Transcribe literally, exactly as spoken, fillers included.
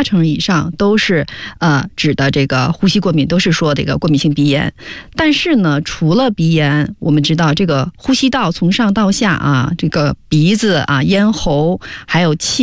八成以上都是呃指的这个呼吸过敏，都是说这个过敏性鼻炎。但是呢，除了鼻炎，我们知道这个呼吸道从上到下啊，这个鼻子啊、咽喉还有气